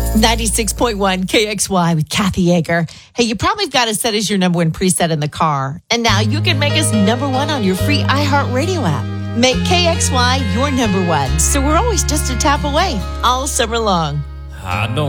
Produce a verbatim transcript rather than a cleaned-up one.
ninety-six point one K X Y with Kathy Yeager. Hey, you probably got us set as your number one preset in the car. And now you can make us number one on your free iHeartRadio app. Make K X Y your number one, so we're always just a tap away all summer long. I don't